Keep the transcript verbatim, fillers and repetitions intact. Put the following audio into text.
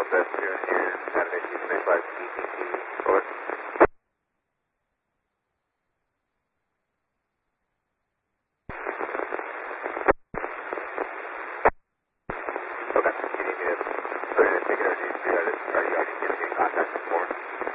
Southwest here, here, Saturday, two twenty-five, E T C.